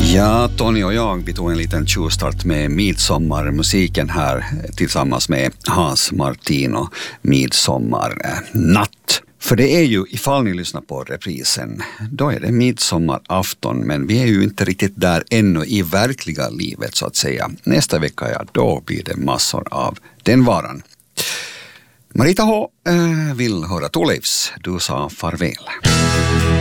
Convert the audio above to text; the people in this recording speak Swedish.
Ja, Tony och jag, vi tog en liten tjuvstart med midsommarmusiken här tillsammans med Hans Martino, Midsommarnatt. För det är ju, ifall ni lyssnar på reprisen, då är det midsommarafton, men vi är ju inte riktigt där ännu i verkliga livet så att säga. Nästa vecka, ja, då blir det massor av den varan. Marita H. vill höra Thorleifs, du sa farväl.